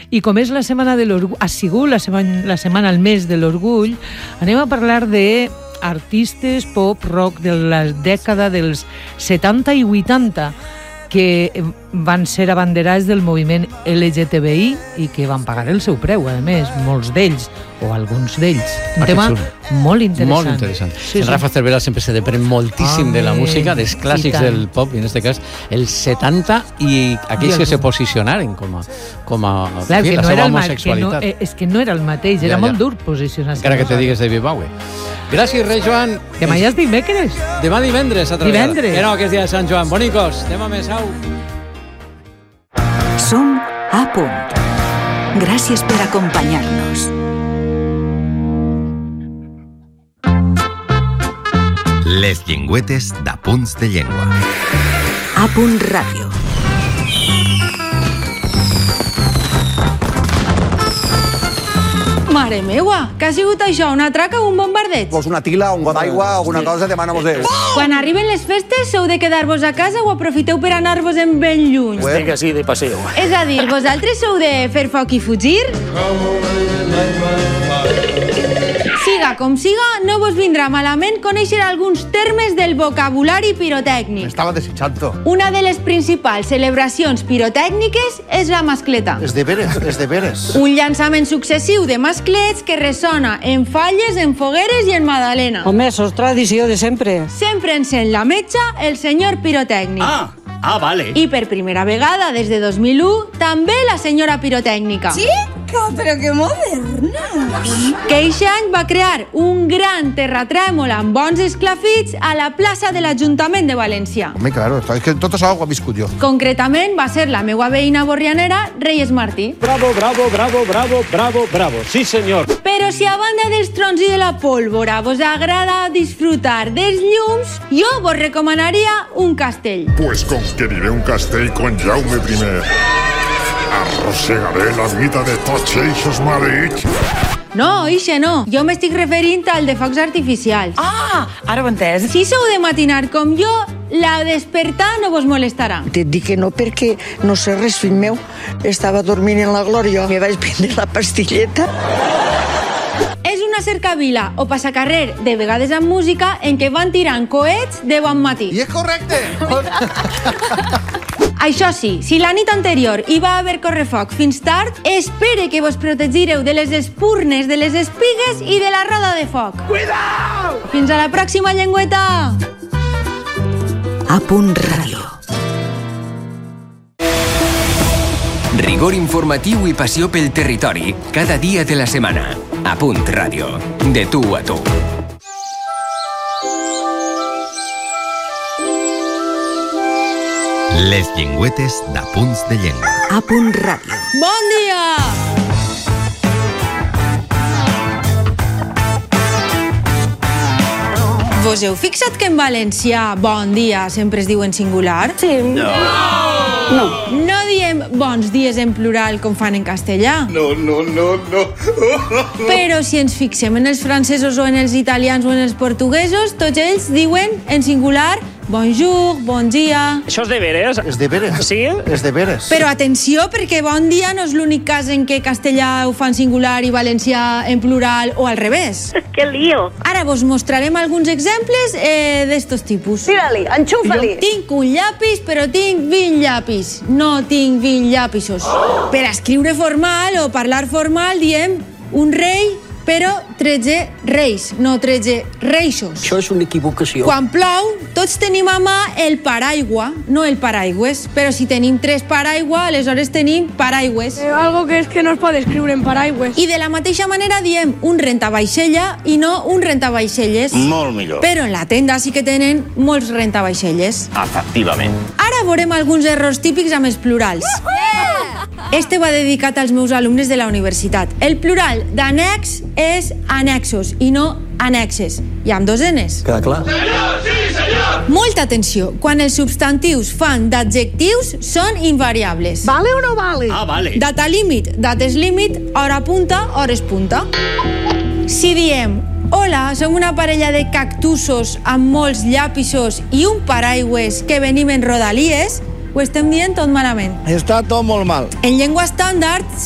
I com és la setmana de l'orgull, ha sigut la setmana al mes de l'orgull, anem a parlar de artistes pop rock de la dècada dels 70 i 80 que van ser abanderats del moviment LGTBI i que van pagar el seu preu, a més, molts d'ells, o alguns d'ells. Un tema molt interessant. Molt interessant. Sí, el Rafa Cervera sempre se depèn moltíssim de la música, dels clàssics del pop, i en aquest cas els 70 i aquells que se posicionaren com a clar, la seva homosexualitat. És que no era el mateix, era molt dur posicionar-se. Encara que te digues David Bowie. Gràcies, rei Joan. Demà ja és dimecres. Demà divendres, altra vegada. Que no, que és dia de Sant Joan. Bonicos, demà més, au. Som a punt. Gràcies per acompanyar-nos. Les llengüetes d'Apunts de Llengua. A punt ràdio. Mare meua, que ha sigut això, una traca o un bombardeig? Vols una tila, un got d'aigua, alguna cosa, demana-mos Déu. Quan arriben les festes, heu de quedar-vos a casa o aprofiteu per anar-vos en ben lluny? Estic així de passeo. És a dir, vosaltres heu de fer foc i fugir? Siga com siga, no vos vindrà malament conèixer alguns termes del vocabulari pirotècnic. M'estava desitjant-ho. Una de les principals celebracions pirotècniques és la mascleta. És de veres. Un llançament successiu de masclets que ressona en falles, en fogueres i en magdalena. Home, això és tradició de sempre. Sempre encén la metxa el senyor pirotècnic. Vale. I per primera vegada, des de 2001, també la senyora pirotècnica. Sí? Però que moderna! Que eixe any va crear un gran terratrèmol amb bons esclafits a la plaça de l'Ajuntament de València. Home, claro, és que tot això ho he viscut jo. Concretament va ser la meua veïna borrianera, Reyes Martí. Bravo, bravo, bravo, bravo, bravo, bravo. Sí, senyor. Però si a banda dels trons i de la pólvora vos agrada disfrutar dels llums, jo vos recomanaria un castell. Pues con que diré un castell con Jaume I. Arrossegaré la vida de tots eixos maleïts. No, ixe no. Jo m'estic referint al de focs artificials. Ara ho he entès. Si sou de matinar com jo, la despertar no vos molestarà. Et dic que no perquè no sé res, fill meu. Estava dormint en la glòria. Me vaig prendre la pastilleta. És una cercavila o passacarrer, de vegades amb música, en què van tirant coets de bon matí. I és correcte! Això sí, si la nit anterior hi va haver correfoc fins tard, espere que vos protegireu de les espurnes, de les espigues i de la roda de foc. Cuidao! Fins a la pròxima llengüeta! A punt ràdio. Rigor informatiu i passió pel territori, cada dia de la setmana. A punt ràdio. De tu a tu. Les llengüetes d'Apunts de Llengua. A punt ràdio. Bon dia! Vos heu fixat que en valencià bon dia sempre es diu en singular? Sí. No diem bons dies en plural com fan en castellà. No. Però si ens fixem en els francesos o en els italians o en els portuguesos, tots ells diuen en singular bonjour, bon dia. Això és de veres? És de veres. Sí? És de veres. Però atenció, perquè bon dia no és l'únic cas en què castellà ho fan singular i valencià en plural o al revés. Que lío. Ara vos mostrarem alguns exemples d'estos tipus. Tira-li, enxufa-li. Tinc un llapis, però tinc 20 llapis. No tinc 20 llapisos. Per escriure formal o parlar formal diem un rei, però 13 reis, no 13 reixos. Això és una equivocació. Quan plou, tots tenim a mà el paraigua, no el paraigües. Però si tenim 3 paraigua, aleshores tenim paraigües. Algo que es que no es pot escriure en paraigües. I de la mateixa manera diem un rentavaixella i no un rentavaixelles. Molt millor. Però en la tenda sí que tenen molts rentavaixelles. Efectivament. Ara veurem alguns errors típics amb els plurals. Este va dedicat als meus alumnes de la universitat. El plural d'annex és annexos i no annexes. I amb 2 Ns. Queda clar? Molta atenció. Quan els substantius fan d'adjectius, són invariables. Vale o no vale? Vale. Data límit, dates límit, hora punta, hores punta. Si diem hola, som una parella de cactussos amb molts llapisos i un paraigües que venim en rodalies, ho estem dient tot malament. Està tot molt mal. En llengua estàndard